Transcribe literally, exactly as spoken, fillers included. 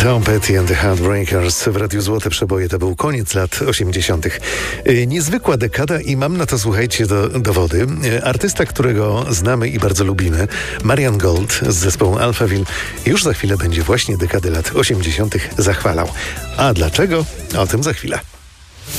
Tom Petty and the Heartbreakers w Radiu Złote Przeboje. To był koniec lat osiemdziesiątych. Niezwykła dekada i mam na to, słuchajcie, do, dowody. Artysta, którego znamy i bardzo lubimy, Marian Gold z zespołu Alphaville, już za chwilę będzie właśnie dekady lat osiemdziesiątych zachwalał. A dlaczego? O tym za chwilę.